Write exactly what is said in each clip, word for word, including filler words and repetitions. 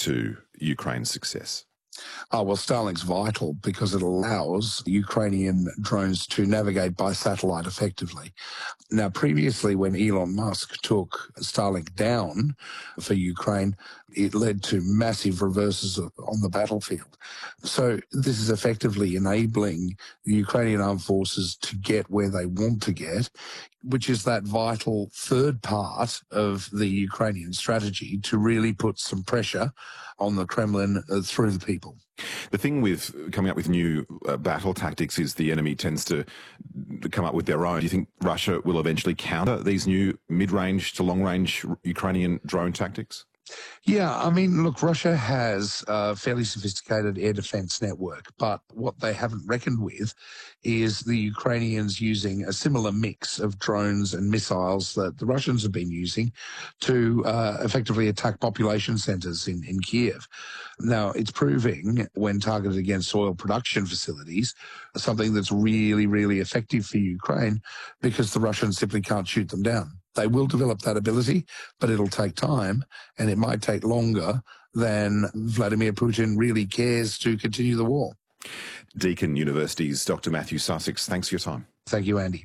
to Ukraine's success? Oh, well, Starlink's vital because it allows Ukrainian drones to navigate by satellite effectively. Now, previously, when Elon Musk took Starlink down for Ukraine, it led to massive reverses on the battlefield. So this is effectively enabling the Ukrainian armed forces to get where they want to get, which is that vital third part of the Ukrainian strategy to really put some pressure on the Kremlin uh, through the people. The thing with coming up with new uh, battle tactics is the enemy tends to come up with their own. Do you think Russia will eventually counter these new mid-range to long-range Ukrainian drone tactics? Yeah, I mean, look, Russia has a fairly sophisticated air defense network, but what they haven't reckoned with is the Ukrainians using a similar mix of drones and missiles that the Russians have been using to uh, effectively attack population centers in, in Kiev. Now, it's proving, when targeted against oil production facilities, something that's really, really effective for Ukraine because the Russians simply can't shoot them down. They will develop that ability, but it'll take time, and it might take longer than Vladimir Putin really cares to continue the war. Deakin University's Doctor Matthew Sussex, thanks for your time. Thank you, Andy.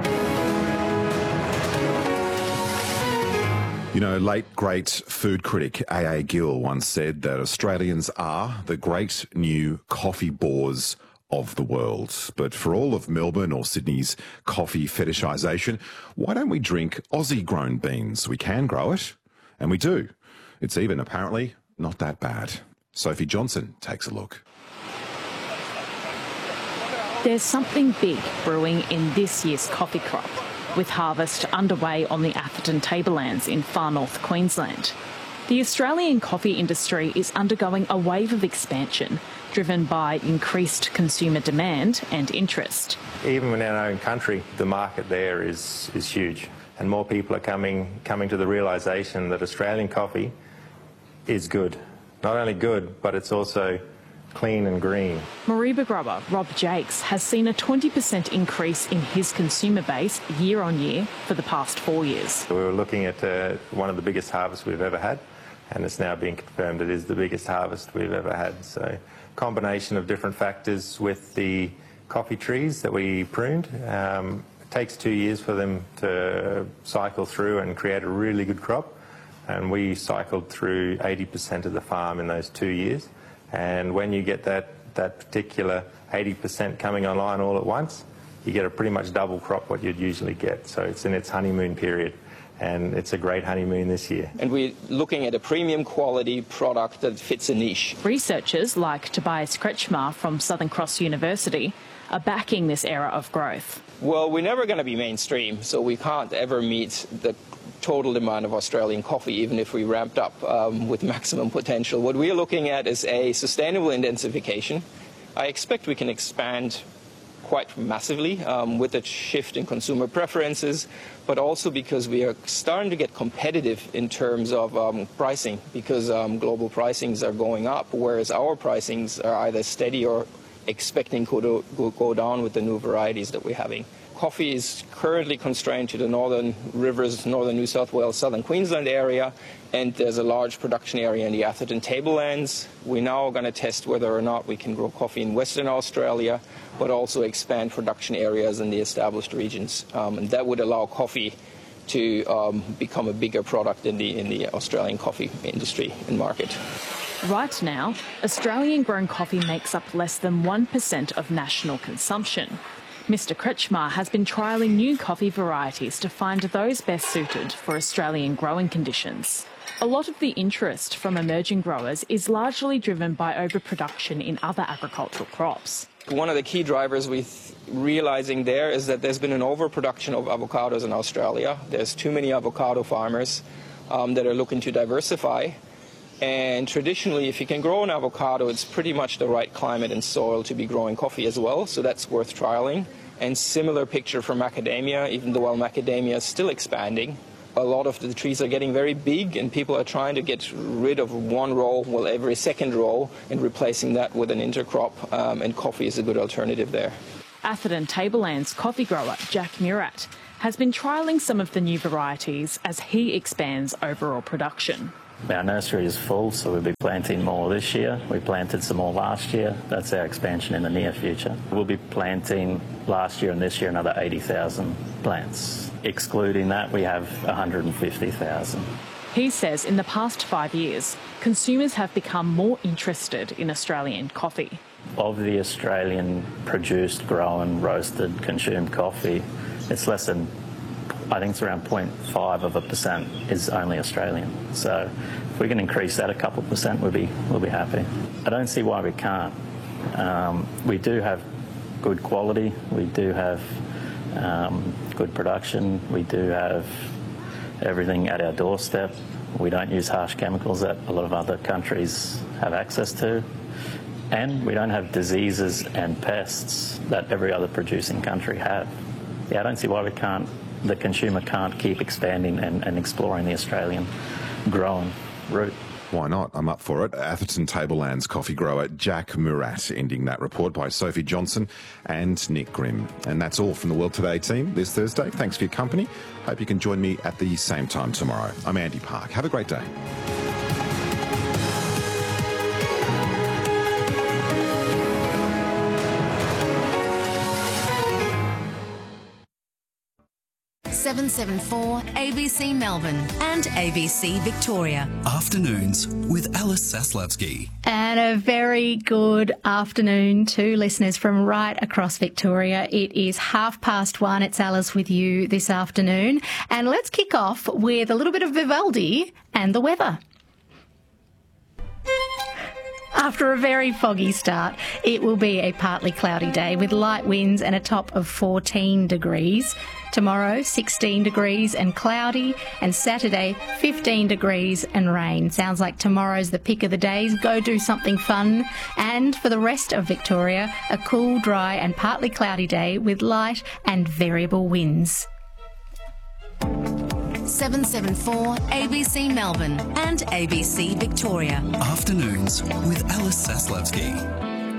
You know, late great food critic A A Gill once said that Australians are the great new coffee bores of the world. But for all of Melbourne or Sydney's coffee fetishisation, why don't we drink Aussie-grown beans? We can grow it, and we do. It's even apparently not that bad. Sophie Johnson takes a look. There's something big brewing in this year's coffee crop, with harvest underway on the Atherton Tablelands in far north Queensland. The Australian coffee industry is undergoing a wave of expansion, driven by increased consumer demand and interest. Even in our own country, the market there is, is huge, and more people are coming, coming to the realisation that Australian coffee is good. Not only good, but it's also clean and green. Mareeba grower Rob Jakes has seen a twenty percent increase in his consumer base year on year for the past four years. So we were looking at uh, one of the biggest harvests we've ever had, and it's now being confirmed it is the biggest harvest we've ever had. So combination of different factors with the coffee trees that we pruned. Um, it takes two years for them to cycle through and create a really good crop, and we cycled through eighty percent of the farm in those two years. And when you get that, that particular eighty percent coming online all at once, you get a pretty much double crop what you'd usually get. So it's in its honeymoon period, and it's a great honeymoon this year. And we're looking at a premium quality product that fits a niche. Researchers like Tobias Kretschmar from Southern Cross University are backing this era of growth. Well, we're never going to be mainstream, so we can't ever meet the total demand of Australian coffee, even if we ramped up um, with maximum potential. What we're looking at is a sustainable intensification. I expect we can expand quite massively um, with a shift in consumer preferences, but also because we are starting to get competitive in terms of um, pricing, because um, global pricings are going up, whereas our pricings are either steady or expecting to go, go down with the new varieties that we're having. Coffee is currently constrained to the northern rivers, northern New South Wales, southern Queensland area, and there's a large production area in the Atherton Tablelands. We're now going to test whether or not we can grow coffee in Western Australia, but also expand production areas in the established regions. Um, and that would allow coffee to um, become a bigger product in the, in the Australian coffee industry and market. Right now, Australian-grown coffee makes up less than one percent of national consumption. Mister Kretschmar has been trialling new coffee varieties to find those best suited for Australian growing conditions. A lot of the interest from emerging growers is largely driven by overproduction in other agricultural crops. One of the key drivers we're realising there is that there's been an overproduction of avocados in Australia. There's too many avocado farmers um, that are looking to diversify. And traditionally, if you can grow an avocado, it's pretty much the right climate and soil to be growing coffee as well, so that's worth trialling. And similar picture for macadamia, even though while macadamia is still expanding, a lot of the trees are getting very big and people are trying to get rid of one row, well, every second row, and replacing that with an intercrop, um, and coffee is a good alternative there. Atherton Tablelands coffee grower Jack Murat has been trialling some of the new varieties as he expands overall production. Our nursery is full, so we'll be planting more this year. We planted some more last year. That's our expansion in the near future. We'll be planting last year and this year another eighty thousand plants. Excluding that, we have one hundred fifty thousand. He says in the past five years, consumers have become more interested in Australian coffee. Of the Australian produced, grown, roasted, consumed coffee, it's less than, I think it's around zero point five of a percent is only Australian. So if we can increase that a couple of percent, we'll be, we'll be happy. I don't see why we can't. Um, we do have good quality. We do have um, good production. We do have everything at our doorstep. We don't use harsh chemicals that a lot of other countries have access to. And we don't have diseases and pests that every other producing country have. Yeah, I don't see why we can't, the consumer can't keep expanding and, and exploring the Australian grown route. Why not? I'm up for it. Atherton Tablelands coffee grower Jack Murat ending that report by Sophie Johnson and Nick Grimm. And that's all from the World Today team this Thursday. Thanks for your company. Hope you can join me at the same time tomorrow. I'm Andy Park. Have a great day. seven seven four A B C Melbourne and A B C Victoria. Afternoons with Alice Saslavsky. And a very good afternoon to listeners from right across Victoria. It is half past one. It's Alice with you this afternoon. And let's kick off with a little bit of Vivaldi and the weather. After a very foggy start, it will be a partly cloudy day with light winds and a top of fourteen degrees. Tomorrow, sixteen degrees and cloudy, and Saturday, fifteen degrees and rain. Sounds like tomorrow's the pick of the days. Go do something fun. And for the rest of Victoria, a cool, dry and partly cloudy day with light and variable winds. seven seven four A B C Melbourne and A B C Victoria. Afternoons with Alice Saslavsky.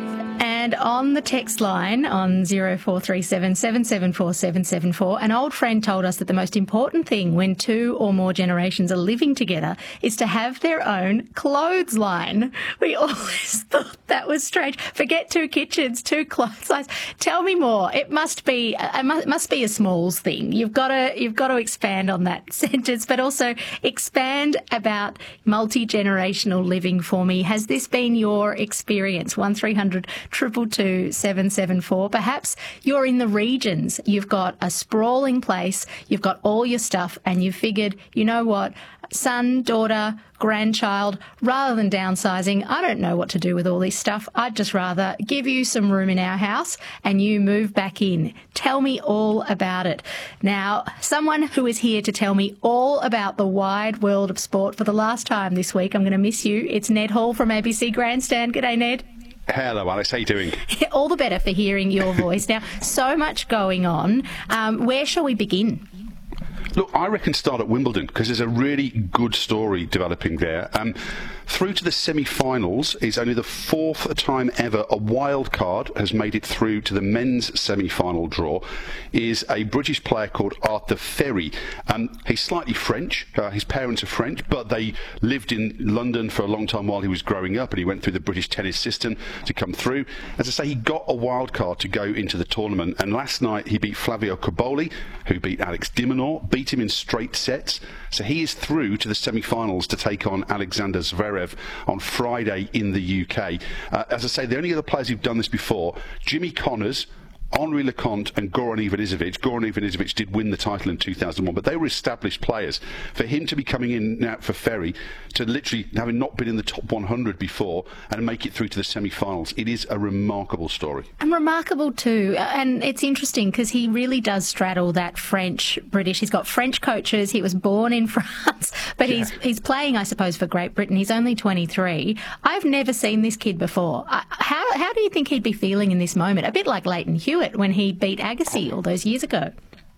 And on the text line on zero four three seven, seven seven four, seven seven four, an old friend told us that the most important thing when two or more generations are living together is to have their own clothesline. We always thought that was strange. Forget two kitchens, two clotheslines. Tell me more. It must be it must be a Smalls thing. You've got to you've got to expand on that sentence, but also expand about multi-generational living for me. Has this been your experience? One three hundred triple two seven seven four. Perhaps you're in the regions. You've got a sprawling place. You've got all your stuff and you've figured, you know what, son, daughter, grandchild, rather than downsizing, I don't know what to do with all this stuff. I'd just rather give you some room in our house and you move back in. Tell me all about it. Now, someone who is here to tell me all about the wide world of sport for the last time this week, I'm going to miss you. It's Ned Hall from A B C Grandstand. G'day, Ned. Hello, Alice. How you doing? All the better for hearing your voice. Now, so much going on. Um, where shall we begin? Look, I reckon start at Wimbledon because there's a really good story developing there. Um, through to the semi-finals is only the fourth time ever a wild card has made it through to the men's semi-final draw. Is a British player called Arthur Ferry. Um, he's slightly French. Uh, his parents are French, but they lived in London for a long time while he was growing up, and he went through the British tennis system to come through. As I say, he got a wild card to go into the tournament, and last night he beat Flavio Cobolli, who beat Alex de Minaur, beat him in straight sets. So he is through to the semi-finals to take on Alexander Zverev on Friday in the U K. Uh, as I say, the only other players who've done this before, Jimmy Connors, Henri Leconte and Goran Ivanisevic. Goran Ivanisevic did win the title in two thousand one, but they were established players. For him to be coming in now for Ferry, to literally having not been in the top one hundred before and make it through to the semi-finals, it is a remarkable story. And remarkable too. And it's interesting because he really does straddle that French-British. He's got French coaches. He was born in France, but yeah. he's he's playing, I suppose, for Great Britain. He's only twenty-three. I've never seen this kid before. How, how do you think he'd be feeling in this moment? A bit like Leighton Hewitt when he beat Agassi all those years ago.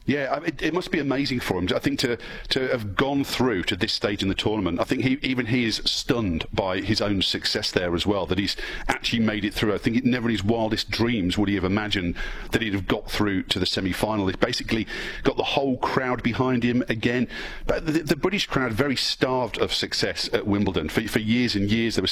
Yeah, it, it must be amazing for him. I think to to have gone through to this stage in the tournament. I think he even he is stunned by his own success there as well. That he's actually made it through. I think it, never in his wildest dreams would he have imagined that he'd have got through to the semi-final. He's basically got the whole crowd behind him again. But the, the British crowd very starved of success at Wimbledon for for years and years. They were